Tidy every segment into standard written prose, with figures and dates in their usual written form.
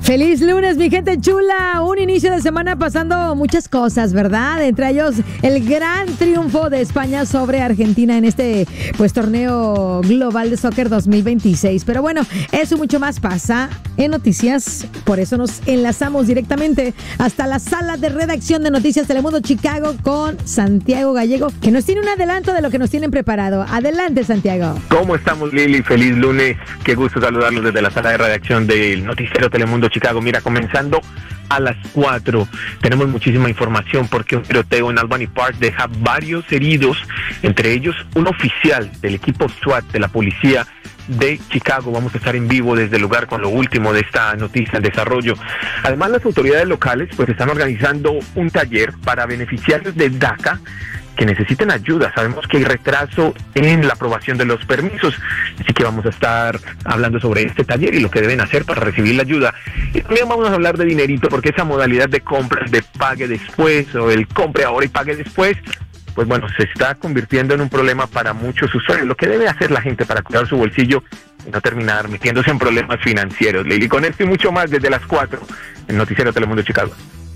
Feliz lunes, mi gente chula. Un inicio de semana pasando muchas cosas, ¿verdad? Entre ellos, el gran triunfo de España sobre Argentina en este torneo global de soccer 2026. Pero bueno, eso y mucho más pasa en noticias. Por eso nos enlazamos directamente hasta la sala de redacción de Noticias Telemundo Chicago con Santiago Gallego, que nos tiene un adelanto de lo que nos tienen preparado. Adelante, Santiago. ¿Cómo estamos, Lili? Feliz lunes. Qué gusto saludarlos desde la sala de redacción del Noticiero Telemundo Chicago. Mira, comenzando a las 4, tenemos muchísima información porque un tiroteo en Albany Park deja varios heridos, entre ellos un oficial del equipo SWAT de la policía de Chicago. Vamos a estar en vivo desde el lugar con lo último de esta noticia en desarrollo. Además, las autoridades locales están organizando un taller para beneficiarios de DACA que necesiten ayuda. Sabemos que hay retraso en la aprobación de los permisos, así que vamos a estar hablando sobre este taller y lo que deben hacer para recibir la ayuda. Y también vamos a hablar de dinerito, porque esa modalidad de compras de pague después o el compre ahora y pague después, se está convirtiendo en un problema para muchos usuarios. Lo que debe hacer la gente para cuidar su bolsillo y no terminar metiéndose en problemas financieros. Lili, con esto y mucho más desde las 4 en Noticiero Telemundo Chicago.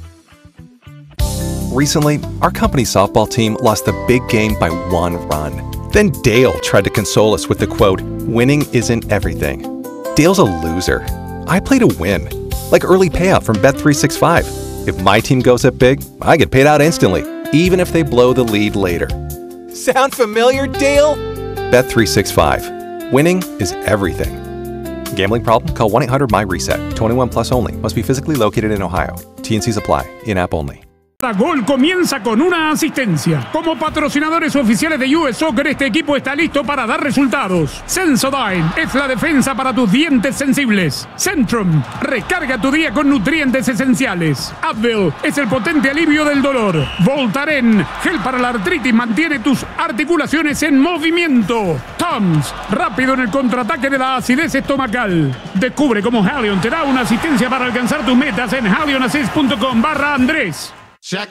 Recently, our company's softball team lost the big game by 1 run. Then Dale tried to console us with the quote, "Winning isn't everything." Dale's a loser. I play to win. Like early payout from Bet365. If my team goes up big, I get paid out instantly, even if they blow the lead later. Sound familiar, Dale? Bet365. Winning is everything. Gambling problem? Call 1-800-MY-RESET. 21 plus only. Must be physically located in Ohio. T&Cs apply. In-app only. Gol comienza con una asistencia. Como patrocinadores oficiales de US Soccer, este equipo está listo para dar resultados. Sensodyne es la defensa para tus dientes sensibles. Centrum, recarga tu día con nutrientes esenciales. Advil es el potente alivio del dolor. Voltaren, gel para la artritis, mantiene tus articulaciones en movimiento. Tums, rápido en el contraataque de la acidez estomacal. Descubre cómo Halion te da una asistencia para alcanzar tus metas en halionassist.com/Andrés. Shaq